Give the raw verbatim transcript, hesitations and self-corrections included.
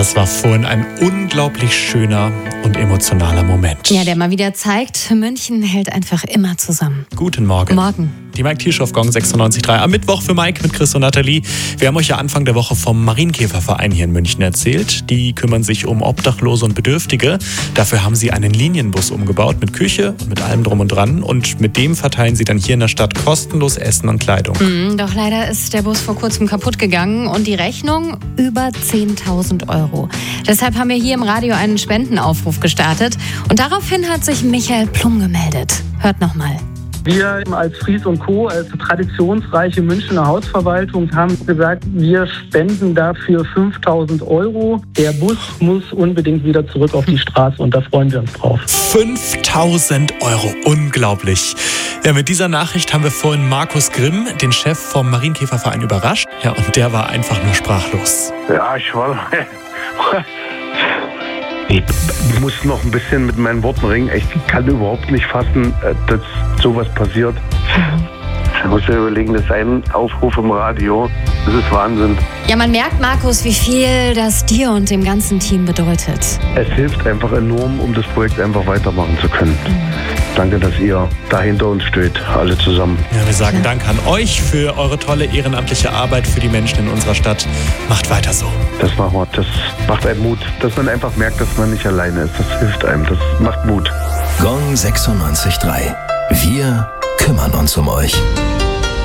Das war vorhin ein unglaublich schöner und emotionaler Moment. Ja, der mal wieder zeigt, München hält einfach immer zusammen. Guten Morgen. Morgen. Die Mike Tiersch auf Gong sechsundneunzig Komma drei. Am Mittwoch für Mike mit Chris und Nathalie. Wir haben euch ja Anfang der Woche vom Marienkäferverein hier in München erzählt. Die kümmern sich um Obdachlose und Bedürftige. Dafür haben sie einen Linienbus umgebaut mit Küche und mit allem drum und dran. Und mit dem verteilen sie dann hier in der Stadt kostenlos Essen und Kleidung. Mhm, doch leider ist der Bus vor kurzem kaputt gegangen und die Rechnung über zehntausend Euro. Deshalb haben wir hier im Radio einen Spendenaufruf gestartet. Und daraufhin hat sich Michael Plum gemeldet. Hört nochmal. Wir als Fries und Co., als traditionsreiche Münchner Hausverwaltung, haben gesagt, wir spenden dafür fünftausend Euro. Der Bus muss unbedingt wieder zurück auf die Straße und da freuen wir uns drauf. fünftausend Euro, unglaublich. Ja, mit dieser Nachricht haben wir vorhin Markus Grimm, den Chef vom Marienkäferverein, überrascht. Ja, und der war einfach nur sprachlos. Ja, ich war... Ich muss noch ein bisschen mit meinen Worten ringen. Ich kann überhaupt nicht fassen, dass sowas passiert. Ich muss mir überlegen, das ist ein Aufruf im Radio. Das ist Wahnsinn. Ja, man merkt, Markus, wie viel das dir und dem ganzen Team bedeutet. Es hilft einfach enorm, um das Projekt einfach weitermachen zu können. Danke, dass ihr da hinter uns steht, alle zusammen. Ja, wir sagen Dank an euch für eure tolle ehrenamtliche Arbeit für die Menschen in unserer Stadt. Macht weiter so. Das machen wir. Das macht einen Mut, dass man einfach merkt, dass man nicht alleine ist. Das hilft einem. Das macht Mut. Gong sechsundneunzig Komma drei. Wir kümmern uns um euch.